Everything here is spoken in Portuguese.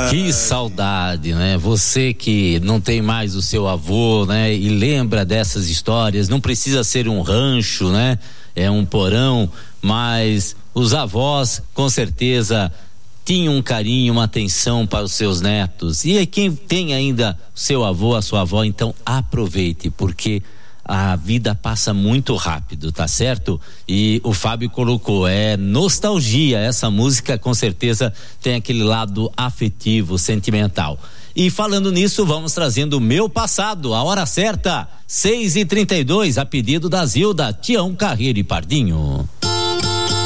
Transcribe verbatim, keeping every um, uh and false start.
Que saudade, né? Você que não tem mais o seu avô, né? E lembra dessas histórias, não precisa ser um rancho, né? É um porão, mas os avós, com certeza, tinham um carinho, uma atenção para os seus netos. E aí quem tem ainda o seu avô, a sua avó, então aproveite, porque a vida passa muito rápido, tá certo? E o Fábio colocou, é nostalgia, essa música com certeza tem aquele lado afetivo, sentimental. E falando nisso, vamos trazendo o meu passado, a hora certa, seis e trinta e dois, a pedido da Zilda, Tião Carreiro e Pardinho.